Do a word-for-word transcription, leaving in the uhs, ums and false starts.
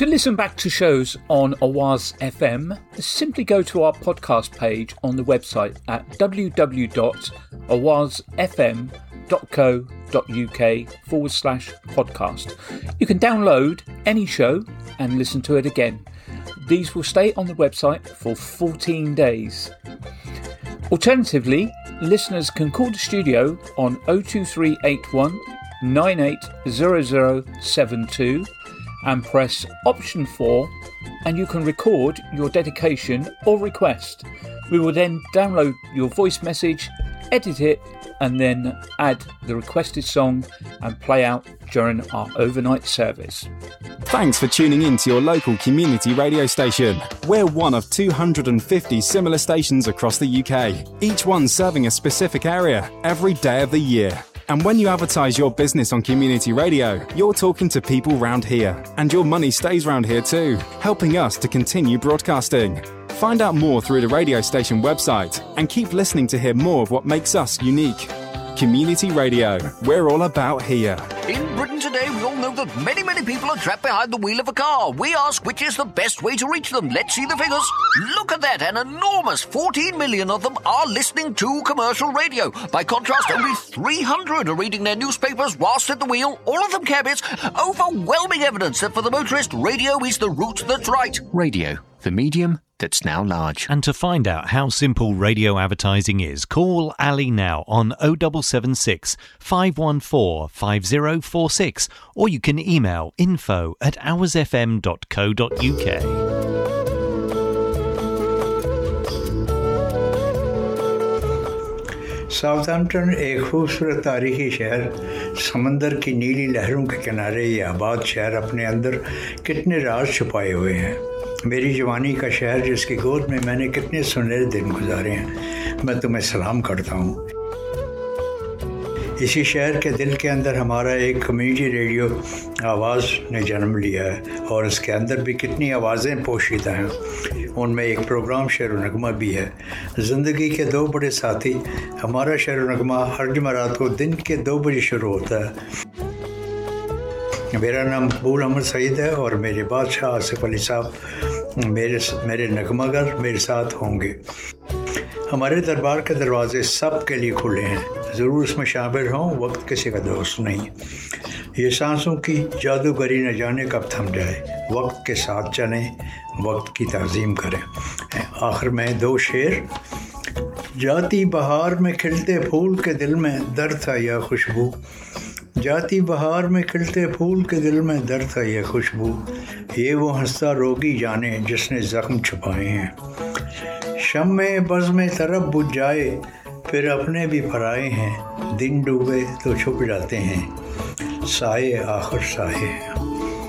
To listen back to shows on Awaz F M, simply go to our podcast page on the website at www.awazfm.co.uk forward slash podcast. You can download any show and listen to it again. These will stay on the website for fourteen days. Alternatively, listeners can call the studio on oh two three eight one nine eight zero zero seven two and press option four, and you can record your dedication or request. We will then download your voice message, edit it, and then add the requested song and play out during our overnight service. Thanks for tuning in to your local community radio station. We're one of two hundred fifty similar stations across the U K, each one serving a specific area every day of the year. And when you advertise your business on community radio, you're talking to people round here. And your money stays round here too, helping us to continue broadcasting. Find out more through the radio station website and keep listening to hear more of what makes us unique. Community Radio, we're all about here. In Britain today, we all know that many, many people are trapped behind the wheel of a car. We ask which is the best way to reach them. Let's see the figures. Look at that, an enormous fourteen million of them are listening to commercial radio. By contrast, only three hundred are reading their newspapers whilst at the wheel, all of them cabbies. Overwhelming evidence that for the motorist, radio is the route that's right. Radio, the medium that's now large. And to find out how simple radio advertising is, call Ali now on oh seven seven six, five one four, five oh four six, or you can email info at hours f m dot co dot u k. Southampton एक खूबसूरत तारीखी शहर, समंदर की नीली लहरों के किनारे ये आबाद शहर अपने अंदर कितने राज छुपाए हुए हैं। मेरी जवानी का शहर जिसकी गोद में मैंने कितने सुनहरे दिन गुजारे हैं, मैं तुम्हें सलाम करता हूँ। इसी शहर के दिल के अंदर हमारा एक कम्युनिटी रेडियो आवाज़ ने जन्म लिया है और इसके अंदर भी कितनी आवाज़ें पोशीदा हैं। उनमें एक प्रोग्राम शेर नगमा भी है। ज़िंदगी के दो बड़े साथी, हमारा शेर नगमा हर जुमेरात को दिन के दो बजे शुरू होता है। मेरा नाम मकबूल अहमद सईद है और मेरे बादशाह आसिफ अली साहब मेरे मेरे नगमागर मेरे साथ होंगे। हमारे दरबार के दरवाजे सब के लिए खुले हैं, ज़रूर इसमें शामिल हों, वक्त किसी का दोस्त नहीं। ये सांसों की जादूगरी न जाने कब थम जाए, वक्त के साथ चलें, वक्त की ताज़ीम करें। आखिर में दो शेर, जाती बहार में खिलते फूल के दिल में दर्द था या खुशबू, जाती बहार में खिलते फूल के दिल में दर्द था या खुशबू, ये वो हंसता रोगी जाने जिसने ज़ख्म छुपाए हैं। शम्मे बज़ में तरफ बुझ जाए फिर अपने भी पराए हैं, दिन डूबे तो छुप जाते हैं, साए आखिर साए हैं।